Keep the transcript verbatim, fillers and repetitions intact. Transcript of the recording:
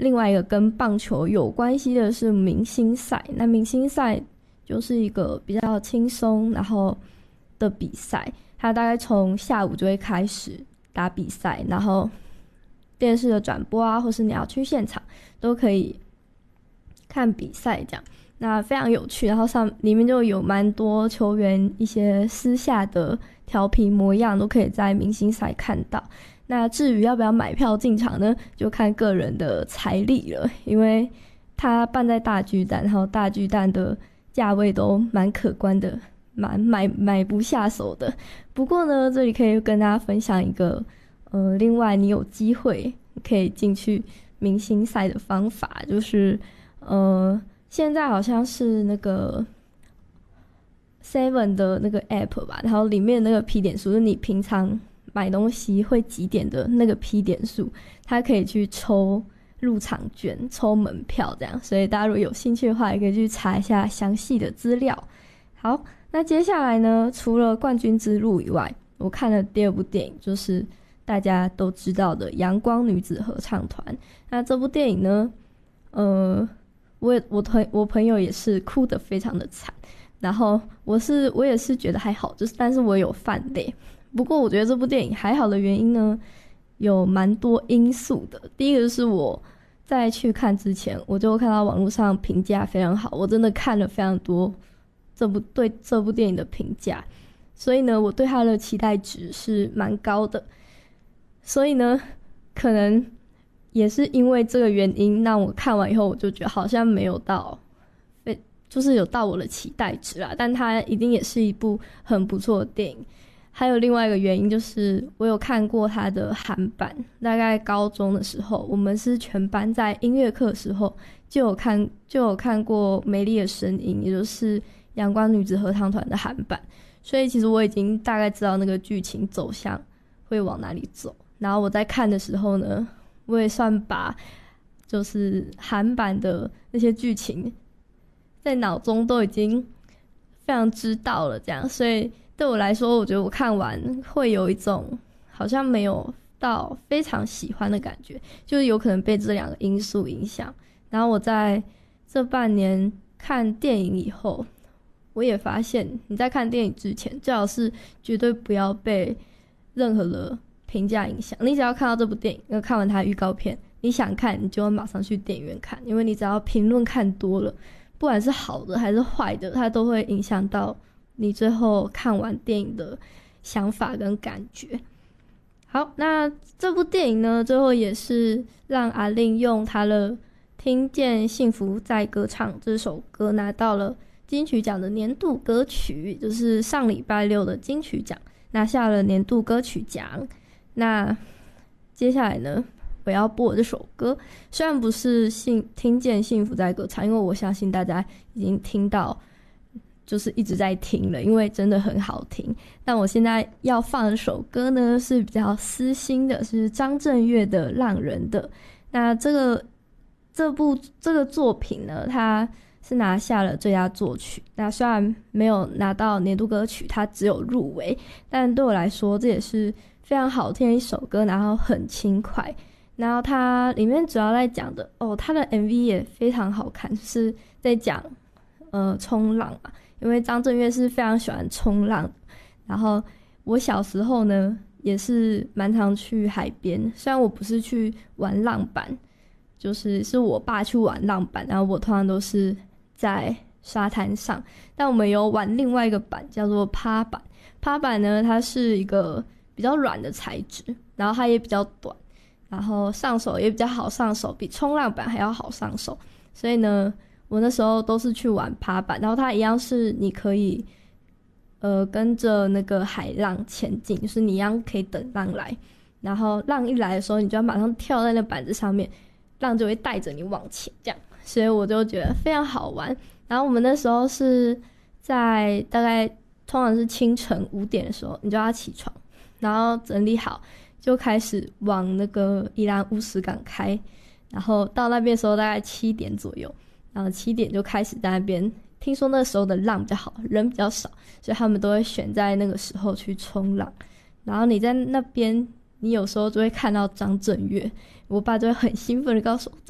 另外一个跟棒球有关系的是明星赛。那明星赛就是一个比较轻松然后的比赛，它大概从下午就会开始打比赛，然后电视的转播啊，或是你要去现场都可以看比赛这样。那非常有趣，然后上里面就有蛮多球员一些私下的调皮模样都可以在明星赛看到。那至于要不要买票进场呢，就看个人的财力了，因为它办在大巨蛋，然后大巨蛋的价位都蛮可观的，蛮买买不下手的。不过呢，这里可以跟大家分享一个呃，另外你有机会可以进去明星赛的方法，就是呃现在好像是那个 Seven 的那个 App 吧，然后里面那个 P 点数，就是你平常买东西会几点的那个 P 点数，它可以去抽入场券、抽门票这样。所以大家如果有兴趣的话，也可以去查一下详细的资料。好，那接下来呢，除了冠军之路以外，我看了第二部电影，就是大家都知道的阳光女子合唱团。那这部电影呢，呃我也我朋我朋友也是哭得非常的惨，然后我是我也是觉得还好，就是但是我有泛泪。不过我觉得这部电影还好的原因呢，有蛮多因素的。第一个就是我在去看之前，我就看到网络上评价非常好，我真的看了非常多这部对这部电影的评价，所以呢，我对它的期待值是蛮高的。所以呢，可能也是因为这个原因，让我看完以后我就觉得好像没有到就是有到我的期待值啦，但它一定也是一部很不错的电影。还有另外一个原因就是我有看过它的韩版，大概高中的时候，我们是全班在音乐课的时候就有看就有看过《美丽的声音》，也就是阳光女子合唱团的韩版，所以其实我已经大概知道那个剧情走向会往哪里走。然后我在看的时候呢，我也算把就是韩版的那些剧情在脑中都已经非常知道了这样，所以对我来说，我觉得我看完会有一种好像没有到非常喜欢的感觉，就是有可能被这两个因素影响。然后我在这半年看电影以后，我也发现你在看电影之前最好是绝对不要被任何的评价影响。你只要看到这部电影，看完它的预告片，你想看你就会马上去电影院看，因为你只要评论看多了，不管是好的还是坏的，它都会影响到你最后看完电影的想法跟感觉。好，那这部电影呢，最后也是让阿令用他的听见幸福在歌唱这首歌拿到了金曲奖的年度歌曲，就是上礼拜六的金曲奖拿下了年度歌曲奖。那接下来呢，我要播这首歌，虽然不是幸听见幸福在歌唱，因为我相信大家已经听到就是一直在听了，因为真的很好听。但我现在要放的首歌呢，是比较私心的，是张震岳的《浪人的》。那这个这部这个作品呢，它是拿下了最佳作曲，那虽然没有拿到年度歌曲，它只有入围，但对我来说这也是非常好听的一首歌，然后很轻快。然后它里面主要在讲的哦，它的 M V 也非常好看，是在讲呃冲浪嘛，因为张震岳是非常喜欢冲浪。然后我小时候呢也是蛮常去海边，虽然我不是去玩浪板，就是是我爸去玩浪板，然后我通常都是在沙滩上，但我们有玩另外一个板叫做趴板。趴板呢，它是一个比较软的材质，然后它也比较短，然后上手也比较好上手，比冲浪板还要好上手。所以呢，我那时候都是去玩趴板，然后它一样是你可以呃跟着那个海浪前进，就是你一样可以等浪来，然后浪一来的时候，你就要马上跳在那板子上面，浪就会带着你往前这样。所以我就觉得非常好玩。然后我们那时候是在大概通常是清晨五点的时候，你就要起床，然后整理好就开始往那个宜兰乌石港开，然后到那边的时候大概七点左右，然后七点就开始在那边，听说那时候的浪比较好，人比较少，所以他们都会选在那个时候去冲浪。然后你在那边，你有时候就会看到张震岳，我爸就会很兴奋的告诉我，